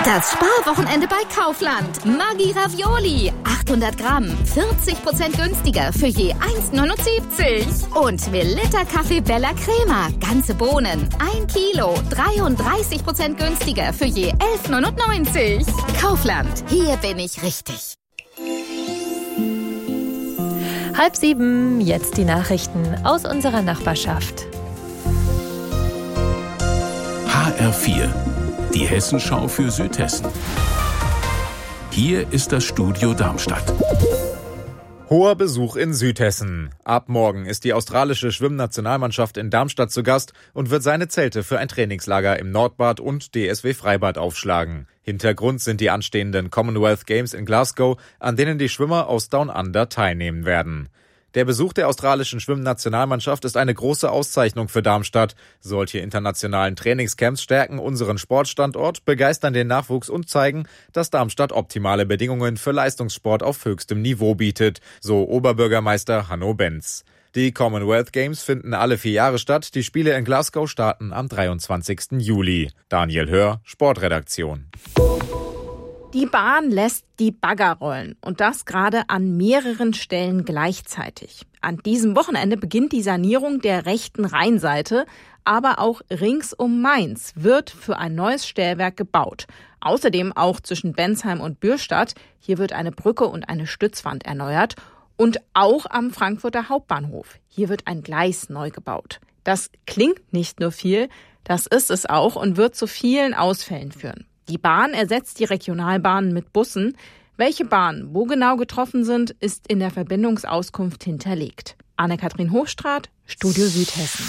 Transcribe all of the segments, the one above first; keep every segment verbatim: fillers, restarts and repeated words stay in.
Das Sparwochenende bei Kaufland. Maggi Ravioli. achthundert Gramm. vierzig Prozent günstiger für je eins neunundsiebzig. Und Melitta Kaffee Bella Crema. Ganze Bohnen. ein Kilo. dreiunddreißig Prozent günstiger für je elf neunundneunzig. Kaufland. Hier bin ich richtig. Halb sieben, jetzt die Nachrichten aus unserer Nachbarschaft. H R vier, die Hessenschau für Südhessen. Hier ist das Studio Darmstadt. Hoher Besuch in Südhessen. Ab morgen ist die australische Schwimmnationalmannschaft in Darmstadt zu Gast und wird seine Zelte für ein Trainingslager im Nordbad und D S W Freibad aufschlagen. Hintergrund sind die anstehenden Commonwealth Games in Glasgow, an denen die Schwimmer aus Down Under teilnehmen werden. Der Besuch der australischen Schwimmnationalmannschaft ist eine große Auszeichnung für Darmstadt. Solche internationalen Trainingscamps stärken unseren Sportstandort, begeistern den Nachwuchs und zeigen, dass Darmstadt optimale Bedingungen für Leistungssport auf höchstem Niveau bietet, so Oberbürgermeister Hanno Benz. Die Commonwealth Games finden alle vier Jahre statt. Die Spiele in Glasgow starten am dreiundzwanzigsten Juli. Daniel Hör, Sportredaktion. Die Bahn lässt die Bagger rollen und das gerade an mehreren Stellen gleichzeitig. An diesem Wochenende beginnt die Sanierung der rechten Rheinseite, aber auch rings um Mainz wird für ein neues Stellwerk gebaut. Außerdem auch zwischen Bensheim und Bürstadt. Hier wird eine Brücke und eine Stützwand erneuert. Und auch am Frankfurter Hauptbahnhof. Hier wird ein Gleis neu gebaut. Das klingt nicht nur viel, das ist es auch und wird zu vielen Ausfällen führen. Die Bahn ersetzt die Regionalbahnen mit Bussen. Welche Bahnen wo genau getroffen sind, ist in der Verbindungsauskunft hinterlegt. Anne-Kathrin Hochstraat, Studio Südhessen.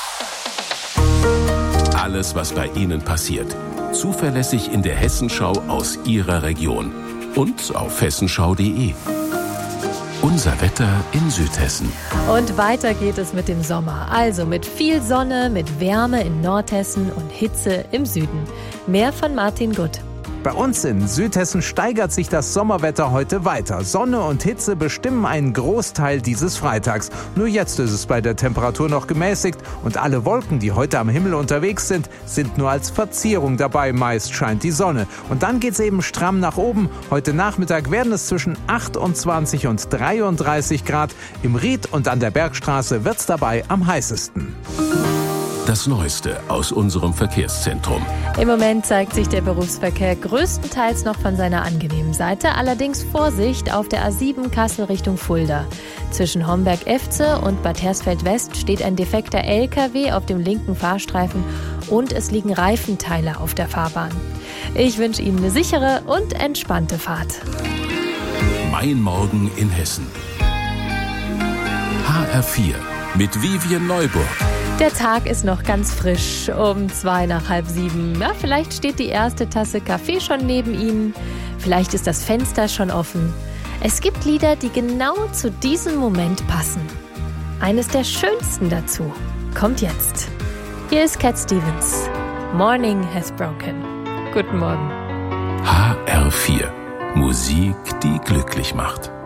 Alles, was bei Ihnen passiert. Zuverlässig in der Hessenschau aus Ihrer Region. Und auf hessenschau punkt de. Unser Wetter in Südhessen. Und weiter geht es mit dem Sommer. Also mit viel Sonne, mit Wärme in Nordhessen und Hitze im Süden. Mehr von Martin Gutt. Bei uns in Südhessen steigert sich das Sommerwetter heute weiter. Sonne und Hitze bestimmen einen Großteil dieses Freitags. Nur jetzt ist es bei der Temperatur noch gemäßigt und alle Wolken, die heute am Himmel unterwegs sind, sind nur als Verzierung dabei. Meist scheint die Sonne. Und dann geht's eben stramm nach oben. Heute Nachmittag werden es zwischen achtundzwanzig und dreiunddreißig Grad. Im Ried und an der Bergstraße wird's dabei am heißesten. Das Neueste aus unserem Verkehrszentrum. Im Moment zeigt sich der Berufsverkehr größtenteils noch von seiner angenehmen Seite. Allerdings Vorsicht auf der A sieben Kassel Richtung Fulda. Zwischen Homberg-Efze und Bad Hersfeld-West steht ein defekter L K W auf dem linken Fahrstreifen und es liegen Reifenteile auf der Fahrbahn. Ich wünsche Ihnen eine sichere und entspannte Fahrt. Mein Morgen in Hessen. H R vier mit Vivian Neuburg. Der Tag ist noch ganz frisch, um zwei nach halb sieben. Ja, vielleicht steht die erste Tasse Kaffee schon neben Ihnen. Vielleicht ist das Fenster schon offen. Es gibt Lieder, die genau zu diesem Moment passen. Eines der schönsten dazu kommt jetzt. Hier ist Cat Stevens. Morning has broken. Guten Morgen. H R vier. Musik, die glücklich macht.